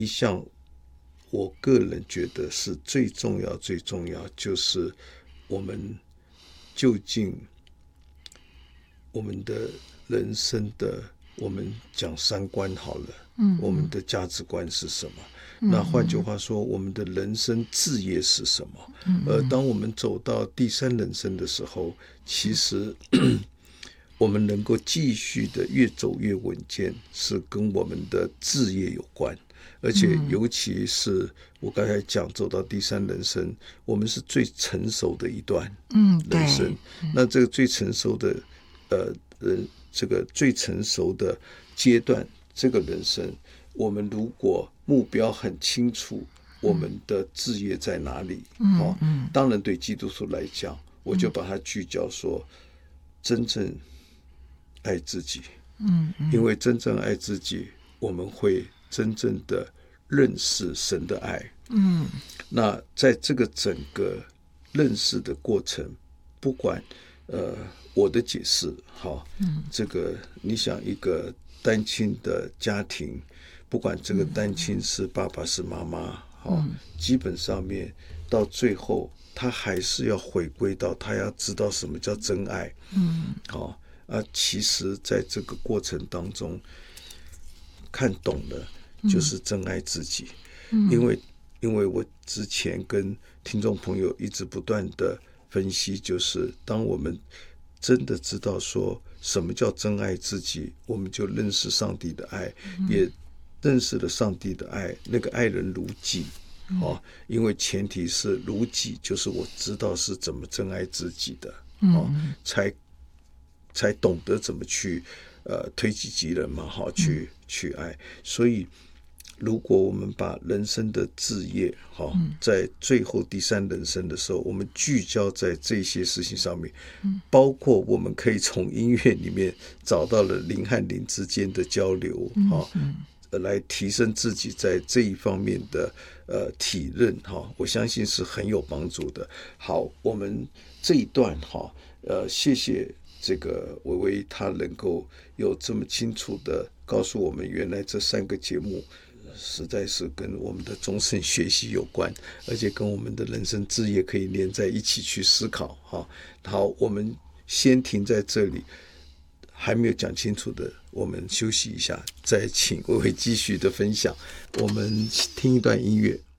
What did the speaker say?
一项我个人觉得是最重要最重要，就是我们究竟我们的人生的，我们讲三观好了，我们的价值观是什么？那换句话说，我们的人生志业是什么？而当我们走到第三人生的时候，其实我们能够继续的越走越稳健，是跟我们的志业有关。而且尤其是我刚才讲走到第三人生，我们是最成熟的一段人生。那这个最成熟的这个最成熟的阶段，这个人生，我们如果目标很清楚，我们的志业在哪里？当然对基督徒来讲，我就把它聚焦说，真正爱自己。因为真正爱自己，我们会真正的认识神的爱。那在这个整个认识的过程，不管我的解释，这个你想一个单亲的家庭，不管这个单亲是爸爸是妈妈，基本上面到最后他还是要回归到他要知道什么叫真爱。其实在这个过程当中看懂了就是真爱自己。因为我之前跟听众朋友一直不断的分析，就是当我们真的知道说什么叫真爱自己，我们就认识上帝的爱，也认识了上帝的爱，那个爱人如己。因为前提是如己，就是我知道是怎么真爱自己的，才懂得怎么去推己及人嘛，去爱。所以如果我们把人生的志业，在最后第三人生的时候，我们聚焦在这些事情上面，包括我们可以从音乐里面找到了灵和灵之间的交流，来提升自己在这一方面的体认，我相信是很有帮助的。好，我们这一段谢谢这个薇薇，她能够有这么清楚的告诉我们，原来这3个节目实在是跟我们的终身学习有关，而且跟我们的人生志业可以连在一起去思考。好，我们先停在这里，还没有讲清楚的，我们休息一下，再请薇薇继续的分享。我们听一段音乐。